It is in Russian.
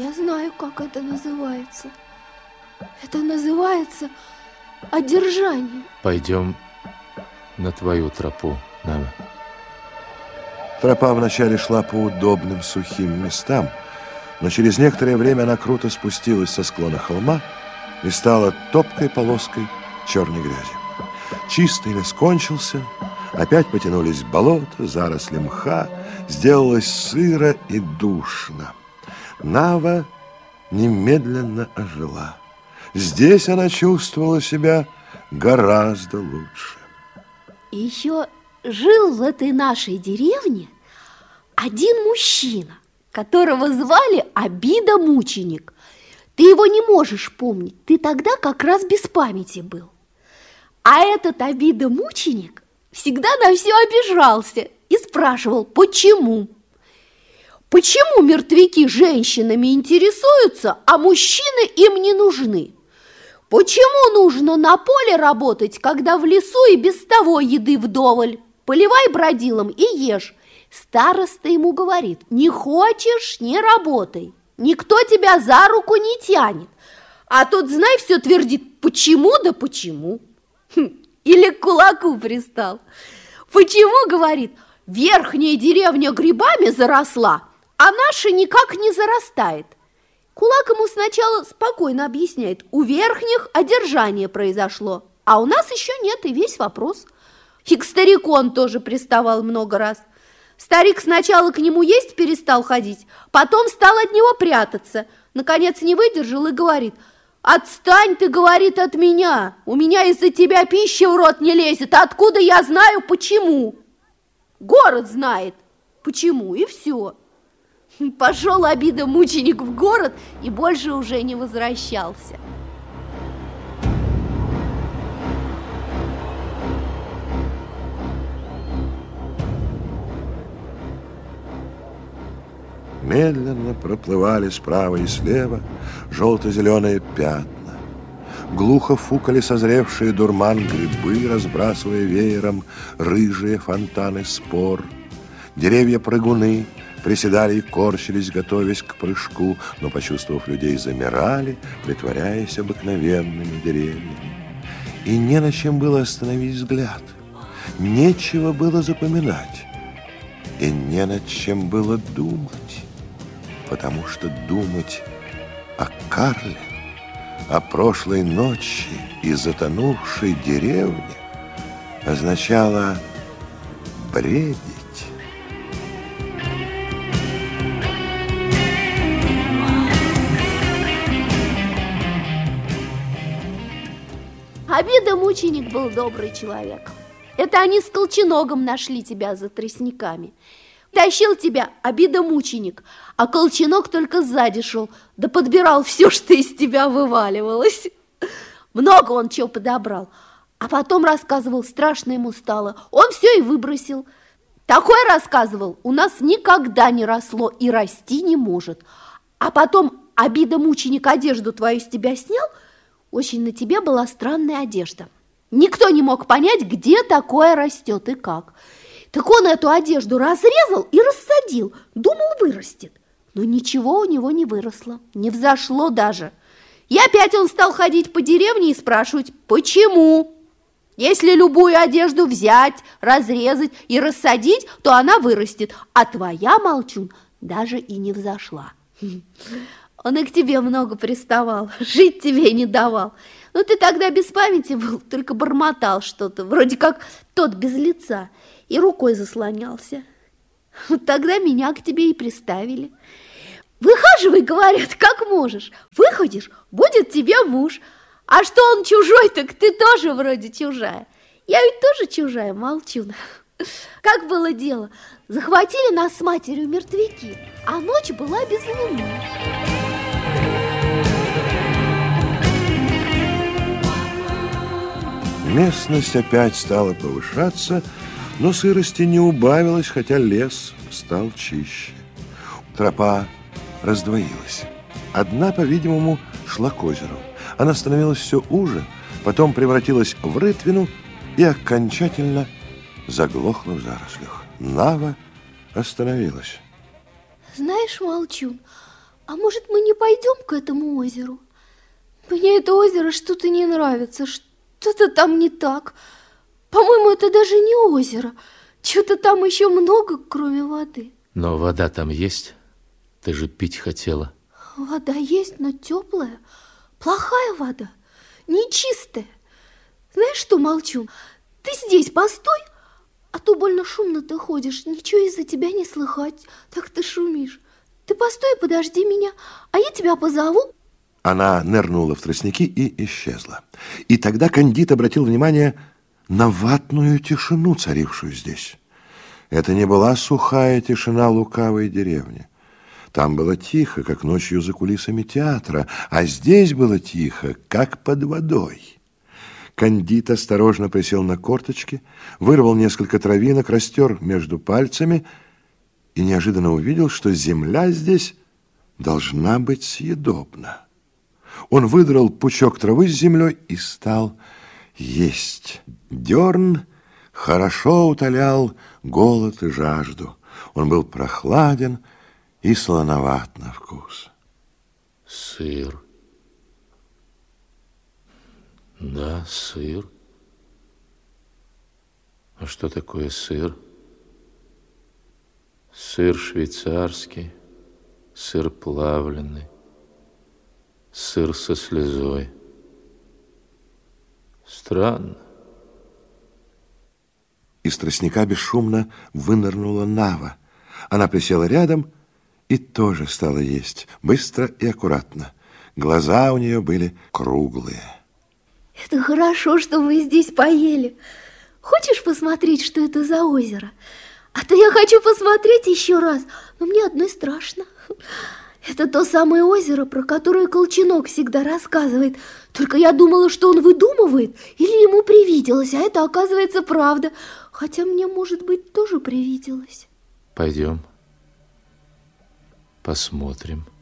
Я знаю, как это называется. Это называется одержание. Пойдем на твою тропу, Нава. Тропа вначале шла по удобным сухим местам, но через некоторое время она круто спустилась со склона холма и стала топкой полоской черной грязи. Чистый лес кончился, опять потянулись болота, заросли мха, сделалось сыро и душно. Нава немедленно ожила. Здесь она чувствовала себя гораздо лучше. И еще жил в этой нашей деревне один мужчина, которого звали Обида-мученик. Ты его не можешь помнить, ты тогда как раз без памяти был. А этот Обида-мученик всегда на все обижался и спрашивал, почему? Почему мертвяки женщинами интересуются, а мужчины им не нужны? Почему нужно на поле работать, когда в лесу и без того еды вдоволь? Поливай бродилом и ешь. Староста ему говорит, не хочешь – не работай. Никто тебя за руку не тянет. А тот, знай, все твердит, почему да почему. Или к кулаку пристал. Почему, говорит, верхняя деревня грибами заросла, а наша никак не зарастает. Кулак ему сначала спокойно объясняет, у верхних одержание произошло, а у нас еще нет, и весь вопрос. И к старику он тоже приставал много раз. Старик сначала к нему есть перестал ходить, потом стал от него прятаться. Наконец не выдержал и говорит, отстань ты, говорит, от меня, у меня из-за тебя пища в рот не лезет, откуда я знаю почему? Город знает почему, и все. Пошел Обида-мученик в город и больше уже не возвращался. Медленно проплывали справа и слева желто-зеленые пятна. Глухо фукали созревшие дурман грибы, разбрасывая веером рыжие фонтаны спор. Деревья-прыгуны приседали и корчились, готовясь к прыжку, но, почувствовав людей, замирали, притворяясь обыкновенными деревьями. И не на чем было остановить взгляд, нечего было запоминать, и не над чем было думать, потому что думать о Карле, о прошлой ночи и затонувшей деревне означало бредить. Обида-мученик был добрый человек. Это они с Колченогом нашли тебя за тростниками. Тащил тебя Обида-мученик, а Колченог только сзади шел, да подбирал все, что из тебя вываливалось. Много он чего подобрал, а потом рассказывал, страшно ему стало. Он все и выбросил. Такое рассказывал, у нас никогда не росло и расти не может. А потом Обида-мученик одежду твою с тебя снял. Очень на тебе была странная одежда. Никто не мог понять, где такое растет и как. Так он эту одежду разрезал и рассадил. Думал, вырастет. Но ничего у него не выросло, не взошло даже. И опять он стал ходить по деревне и спрашивать, почему? Если любую одежду взять, разрезать и рассадить, то она вырастет, а твоя, молчун, даже и не взошла. Он и к тебе много приставал, жить тебе не давал. Но ты тогда без памяти был, только бормотал что-то, вроде как тот без лица, и рукой заслонялся. Вот тогда меня к тебе и приставили. Выхаживай, говорят, как можешь. Выходишь, будет тебе муж. А что он чужой, так ты тоже вроде чужая. Я ведь тоже чужая, молчун. Как было дело? Захватили нас с матерью мертвяки, а ночь была без луны. Местность опять стала повышаться, но сырости не убавилось, хотя лес стал чище. Тропа раздвоилась. Одна, по-видимому, шла к озеру. Она становилась все уже, потом превратилась в рытвину и окончательно заглохла в зарослях. Нава остановилась. Знаешь, молчун, А может, мы не пойдем к этому озеру? Мне это озеро что-то не нравится, что-то там не так. По-моему, это даже не озеро. Что-то там еще много, кроме воды. Но вода там есть? Ты же пить хотела. Вода есть, но теплая. Плохая вода, нечистая. Знаешь что, Молчун, ты здесь постой, а то больно шумно ты ходишь. Ничего из-за тебя не слыхать, так ты шумишь. Ты постой и подожди меня, а я тебя позову. Она нырнула в тростники и исчезла. И тогда Кандид обратил внимание на ватную тишину, царившую здесь. Это не была сухая тишина лукавой деревни. Там было тихо, как ночью за кулисами театра, а здесь было тихо, как под водой. Кандид осторожно присел на корточки, вырвал несколько травинок, растер между пальцами и неожиданно увидел, что земля здесь должна быть съедобна. Он выдрал пучок травы с землей и стал есть. Дерн хорошо утолял голод и жажду. Он был прохладен и солоноват на вкус. Сыр. Да, сыр. А что такое сыр? Сыр швейцарский, сыр плавленый, сыр со слезой. Странно. Из тростника бесшумно вынырнула Нава. Она присела рядом и тоже стала есть, быстро и аккуратно. Глаза у нее были круглые. Это хорошо, что мы здесь поели. Хочешь посмотреть, что это за озеро? А то я хочу посмотреть еще раз, но мне одной страшно. Это то самое озеро, про которое Колченок всегда рассказывает. Только я думала, что он выдумывает или ему привиделось, а это, оказывается, правда. Хотя мне, может быть, тоже привиделось. Пойдем. Посмотрим.